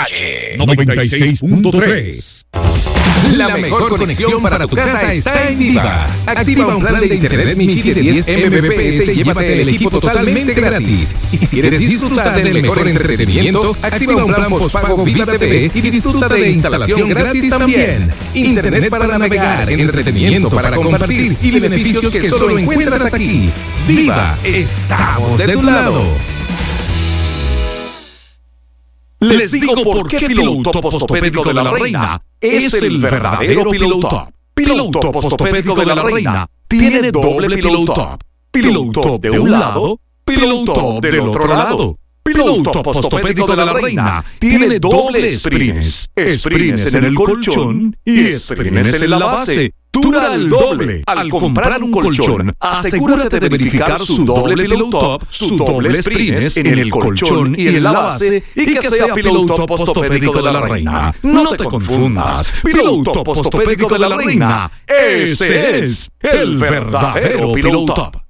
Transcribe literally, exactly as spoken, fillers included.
calle. noventa y seis punto tres. La mejor conexión para tu casa está en Viva. Activa un plan de internet MiFi de diez megabits y llévate el equipo totalmente gratis. Y si quieres disfrutar del mejor entretenimiento, activa un plan postpago Viva T V y disfruta de instalación gratis también. Internet para navegar, entretenimiento para compartir y beneficios que solo encuentras aquí. Viva, estamos de tu lado. Les digo por qué Pillow Top Postopédico de la Reina es el verdadero Pillow Top. Pillow Top Postopédico de la Reina tiene doble Pillow Top. Pillow Top de un lado, Pillow Top del otro lado. Pillow Top Postopédico de la Reina tiene doble springs. Springs en el colchón y springs en la base. Dura el doble. Al comprar un colchón, asegúrate de verificar su doble Pillow Top, su doble springs en el colchón y en la base, y que sea Pillow Top Postopédico de la Reina. No te confundas. Pillow Top Postopédico de la Reina, ese es el verdadero Pillow Top.